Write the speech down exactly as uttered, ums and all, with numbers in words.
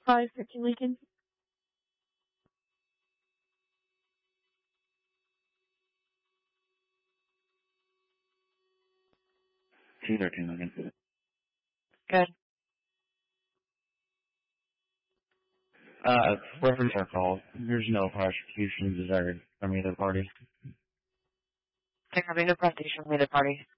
five fifty Lincoln. two thirteen Lincoln. Good. Uh, reference our call. There's no prosecution desired from either party. There will be no prosecution from either party.